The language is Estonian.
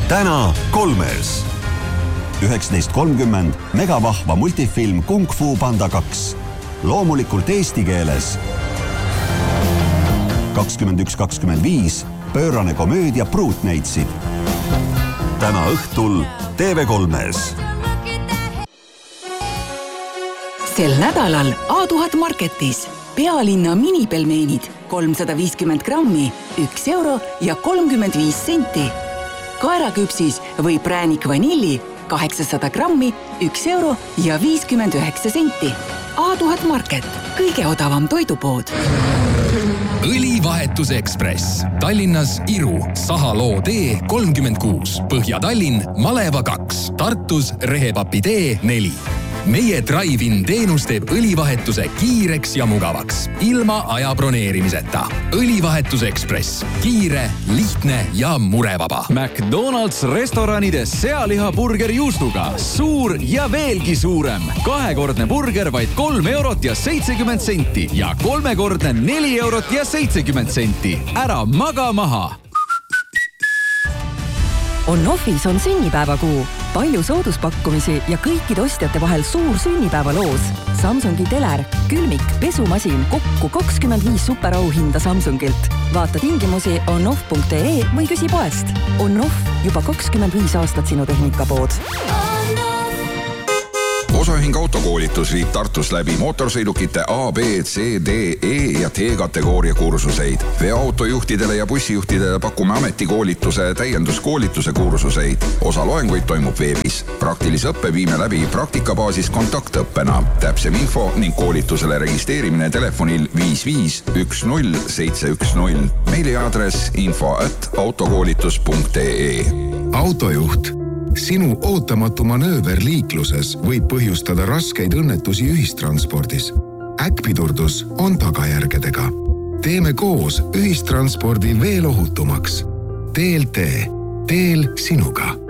täna Kolmers. 19.30 megavahva multifilm Kung Fu Panda 2. Loomulikult eesti keeles. 21.25 pöörane komöödia Pruutneitsid. Täna õhtul TV3-s. Sel nädalal A1000 Marketis pealinna minipelmeenid 350 grammi, 1 euro ja 35 senti. Kaeraküpsis või präänik vanilli 800 grammi, 1 euro ja 59 senti. A1000 Market, kõige odavam toidupood. Õlivahetus Ekspress. Tallinnas Iru, Sahaloo tee 36, Põhja-Tallinn, Maleva 2, Tartus Rehepapi tee 4. Meie Drive-in teenus teeb õlivahetuse kiireks ja mugavaks, ilma aja broneerimiseta. Õlivahetus Ekspress. Kiire, lihtne ja murevaba. McDonald's restoranides sealihaburger juustuga. Suur ja veelgi suurem. 2-kordne burger vaid 3 eurot ja 70 senti ja 3-kordne 4 eurot ja 70 senti. Ära maga maha! On-Offis on sünnipäevakuu. Palju sooduspakkumisi ja kõikide ostjate vahel suur sünnipäevaloos. Samsungi teler, külmik, pesumasin, kokku 25 superauhinda Samsungilt. Vaata tingimusi onoff.ee või küsi poest. On-Off, juba 25 aastat sinu tehnikapood. Osaühing autokoolitus viib Tartus läbi mootorsõidukite A, B, C, D, E ja T-kategooria kursuseid. Veoautojuhtidele ja bussijuhtidele pakume ametikoolituse täienduskoolituse kursuseid. Osa loenguid toimub veebis. Praktilise õppe viime läbi praktikabaasis kontaktõppena. Täpsem info ning koolitusele registreerimine telefonil 55 10 710. Meiliaadress info@autokoolitus.ee. Autojuht. Sinu ootamatu manööver liikluses võib põhjustada raskeid õnnetusi ühistranspordis. Äkkpidurdus on tagajärgedega. Teeme koos ühistranspordi veel ohutumaks. TLT. Teel sinuga.